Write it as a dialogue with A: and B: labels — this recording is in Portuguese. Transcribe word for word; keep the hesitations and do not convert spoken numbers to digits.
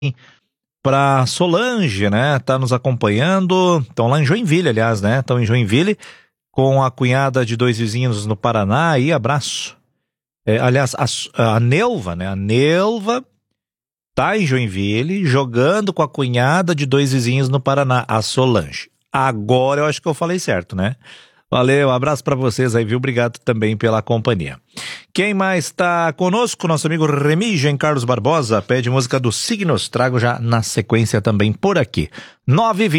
A: para Solange, né? Tá nos acompanhando. Estão lá em Joinville, aliás, né? Estão em Joinville com a cunhada de dois vizinhos no Paraná. Aí, abraço. É, aliás, a, a Neuva, né? A Neuva tá em Joinville jogando com a cunhada de dois vizinhos no Paraná, a Solange. Agora eu acho que eu falei certo, né? Valeu, um abraço pra vocês aí, viu? Obrigado também pela companhia. Quem mais tá conosco? Nosso amigo Remigen Carlos Barbosa pede música dos Signos. Trago já na sequência também por aqui. nove e vinte